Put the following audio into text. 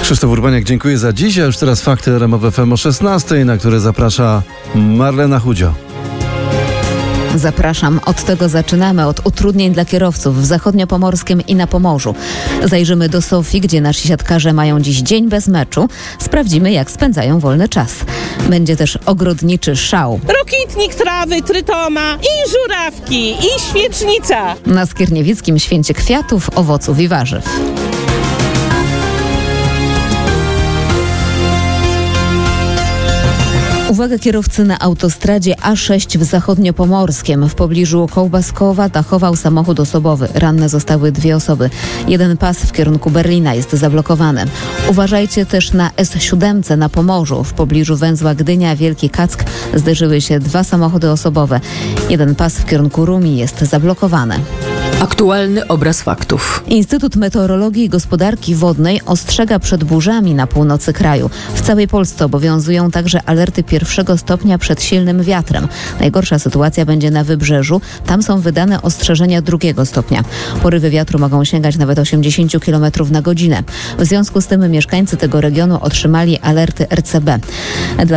Krzysztof Urbaniak, dziękuję za dziś, a już teraz fakty RMF FM o 16, na które zaprasza Marlena Chudzio. Zapraszam. Od tego zaczynamy, od utrudnień dla kierowców w Zachodniopomorskiem i na Pomorzu. Zajrzymy do Sofii, gdzie nasi siatkarze mają dziś dzień bez meczu. Sprawdzimy, jak spędzają wolny czas. Będzie też ogrodniczy szał. Rokitnik trawy, trytoma i żurawki, i świecznica. Na Skierniewickim święcie kwiatów, owoców i warzyw. Uwaga kierowcy na autostradzie A6 w Zachodniopomorskiem. W pobliżu Kołbaskowa dachował samochód osobowy. Ranne zostały 2 osoby. Jeden pas w kierunku Berlina jest zablokowany. Uważajcie też na S7 na Pomorzu. W pobliżu węzła Gdynia-Wielki Kack zderzyły się 2 samochody osobowe. Jeden pas w kierunku Rumi jest zablokowany. Aktualny obraz faktów. Instytut Meteorologii i Gospodarki Wodnej ostrzega przed burzami na północy kraju. W całej Polsce obowiązują także alerty 1. stopnia przed silnym wiatrem. Najgorsza sytuacja będzie na Wybrzeżu. Tam są wydane ostrzeżenia 2. stopnia. Porywy wiatru mogą sięgać nawet 80 km na godzinę. W związku z tym mieszkańcy tego regionu otrzymali alerty RCB.